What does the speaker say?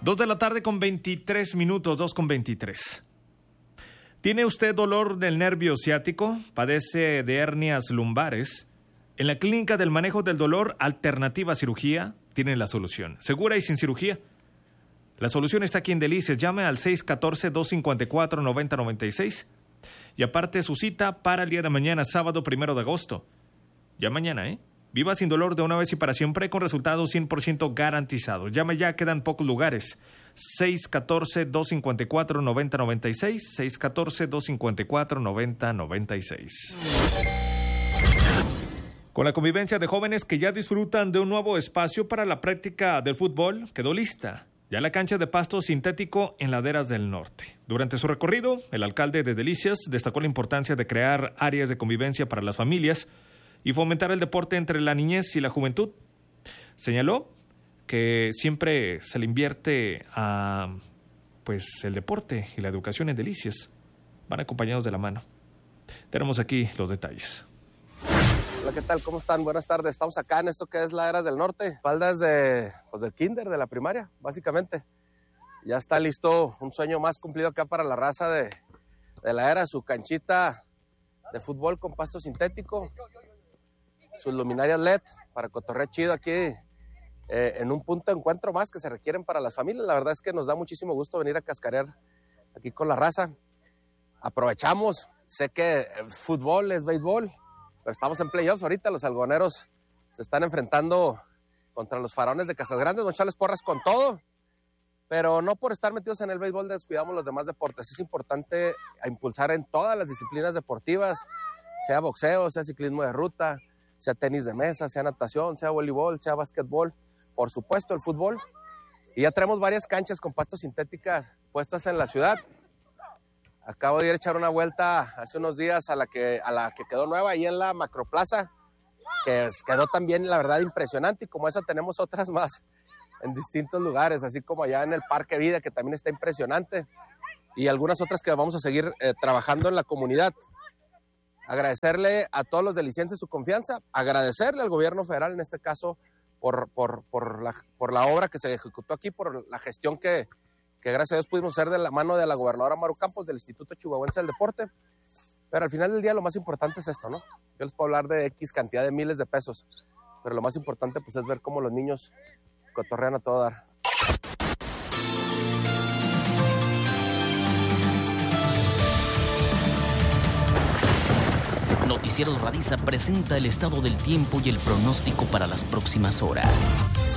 2 de la tarde con 23 minutos, 2 con 23. ¿Tiene usted dolor del nervio ciático? ¿Padece de hernias lumbares? En la Clínica del Manejo del Dolor Alternativa Cirugía tienen la solución. Segura y sin cirugía. La solución está aquí en Delicias. Llame al 614-254-9096 y aparte su cita para el día de mañana, sábado 1 de agosto. Ya mañana, Viva sin dolor de una vez y para siempre con resultados 100% garantizados. Llame ya, quedan pocos lugares. 614-254-9096, 614-254-9096. Con la convivencia de jóvenes que ya disfrutan de un nuevo espacio para la práctica del fútbol, quedó lista ya la cancha de pasto sintético en Laderas del Norte. Durante su recorrido, el alcalde de Delicias destacó la importancia de crear áreas de convivencia para las familias y fomentar el deporte entre la niñez y la juventud. Señaló que siempre se le invierte a el deporte y la educación en Delicias. Van acompañados de la mano. Tenemos aquí los detalles. Hola, ¿qué tal? ¿Cómo están? Buenas tardes. Estamos acá en esto que es Laderas del Norte, espaldas del kinder, de la primaria, básicamente. Ya está listo un sueño más cumplido acá para la raza de Laderas, su canchita de fútbol con pasto sintético, sus luminarias LED para cotorrear chido aquí en un punto de encuentro más que se requieren para las familias. La verdad es que nos da muchísimo gusto venir a cascarear aquí con la raza. Aprovechamos, sé que fútbol es béisbol, pero estamos en playoffs ahorita, los algoneros se están enfrentando contra los Farones de Casas Grandes, vamos a echarles porras con todo, pero no por estar metidos en el béisbol descuidamos los demás deportes. Es importante impulsar en todas las disciplinas deportivas, sea boxeo, sea ciclismo de ruta, sea tenis de mesa, sea natación, sea voleibol, sea básquetbol, por supuesto el fútbol. Y ya tenemos varias canchas con pasto sintética puestas en la ciudad. Acabo de ir a echar una vuelta hace unos días a la que quedó nueva ahí en la Macroplaza, que quedó también, la verdad, impresionante. Y como esa tenemos otras más en distintos lugares, así como allá en el Parque Vida, que también está impresionante, y algunas otras que vamos a seguir trabajando en la comunidad. Agradecerle a todos los delicienses su confianza, agradecerle al gobierno federal, en este caso, por la obra que se ejecutó aquí, por la gestión que gracias a Dios pudimos hacer de la mano de la gobernadora Maru Campos, del Instituto Chihuahuense del Deporte. Pero al final del día lo más importante es esto, ¿no? Yo les puedo hablar de X cantidad de miles de pesos, pero lo más importante pues es ver cómo los niños cotorrean a todo dar. Noticieros Radisa presenta el estado del tiempo y el pronóstico para las próximas horas.